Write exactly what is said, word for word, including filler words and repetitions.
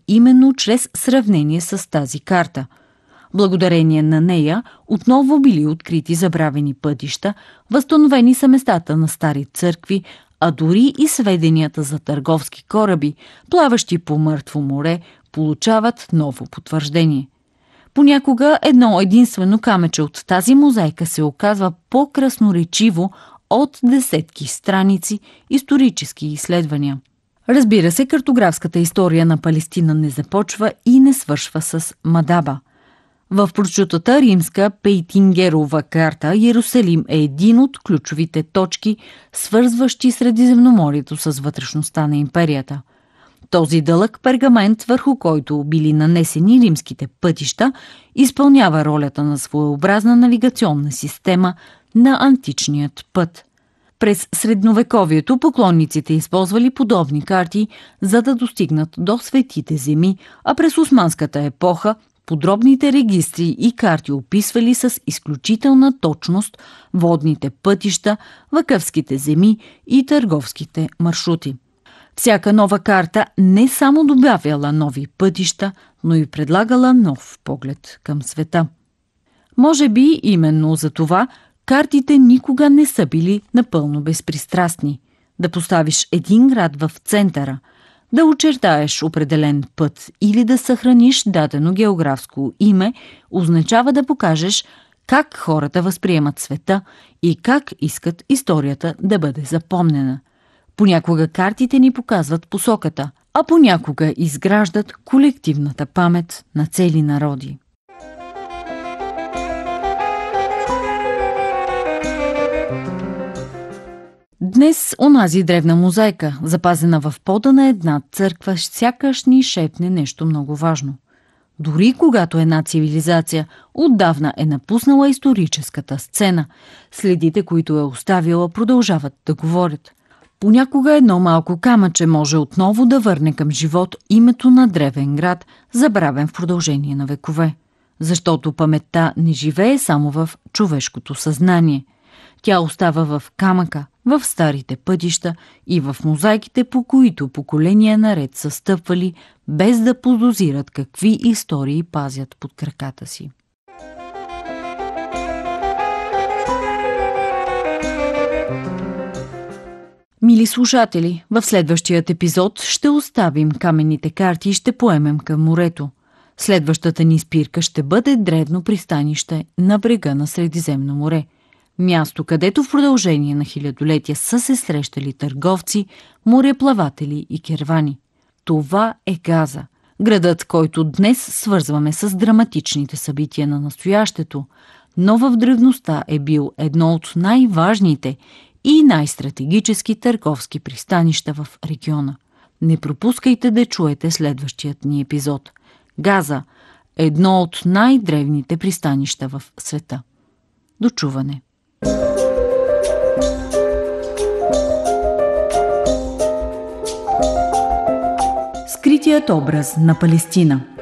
именно чрез сравнение с тази карта. Благодарение на нея отново били открити забравени пътища, възстановени са местата на стари църкви, а дори и сведенията за търговски кораби, плаващи по мъртво море, получават ново потвърждение. Понякога едно единствено камъче от тази мозайка се оказва по-красноречиво от десетки страници исторически изследвания. Разбира се, картографската история на Палестина не започва и не свършва с Мадаба. В прочутата римска Пейтингерова карта Йерусалим е един от ключовите точки, свързващи Средиземноморието с вътрешността на империята. Този дълъг пергамент, върху който били нанесени римските пътища, изпълнява ролята на своеобразна навигационна система на античният път. През средновековието поклонниците използвали подобни карти, за да достигнат до светите земи, а през османската епоха подробните регистри и карти описвали с изключителна точност водните пътища, вакъфските земи и търговските маршрути. Всяка нова карта не само добавяла нови пътища, но и предлагала нов поглед към света. Може би именно за това картите никога не са били напълно безпристрастни. Да поставиш един град в центъра, да очертаеш определен път или да съхраниш дадено географско име, означава да покажеш как хората възприемат света и как искат историята да бъде запомнена. Понякога картите ни показват посоката, а понякога изграждат колективната памет на цели народи. Днес онази древна мозайка, запазена в пода на една църква, сякаш ни шепне нещо много важно. Дори когато една цивилизация отдавна е напуснала историческата сцена, следите, които е оставила, продължават да говорят. Понякога едно малко камъче може отново да върне към живот името на древен град, забравен в продължение на векове. Защото паметта не живее само в човешкото съзнание. Тя остава в камъка, в старите пътища и в мозайките, по които поколения наред са стъпвали, без да подозират какви истории пазят под краката си. Мили слушатели, в следващият епизод ще оставим каменните карти и ще поемем към морето. Следващата ни спирка ще бъде древно пристанище на брега на Средиземно море. Място, където в продължение на хилядолетия са се срещали търговци, мореплаватели и кервани. Това е Газа, градът, който днес свързваме с драматичните събития на настоящето, но в древността е бил едно от най-важните и най-стратегически търговски пристанища в региона. Не пропускайте да чуете следващият ни епизод. Газа – едно от най-древните пристанища в света. До чуване! Скритият образ на Палестина.